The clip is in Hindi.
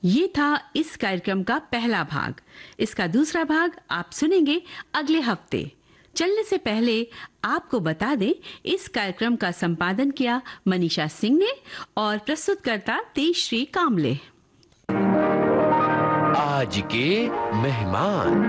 ये था इस कार्यक्रम का पहला भाग। इसका दूसरा भाग आप सुनेंगे अगले हफ्ते। चलने से पहले आपको बता दें, इस कार्यक्रम का संपादन किया मनीषा सिंह ने और प्रस्तुतकर्ता तेजश्री कामले। आज के मेहमान।